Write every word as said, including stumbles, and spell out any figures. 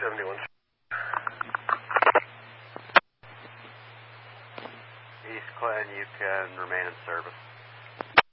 seventy-one. East Clinton, you can remain in service.